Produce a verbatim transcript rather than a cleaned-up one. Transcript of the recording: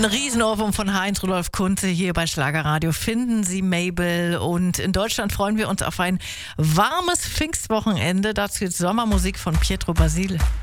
Ein Riesenohrwurm von Heinz Rudolf Kunze hier bei Schlagerradio. Finden Sie Mabel. Und in Deutschland freuen wir uns auf ein warmes Pfingstwochenende. Dazu jetzt Sommermusik von Pietro Basile.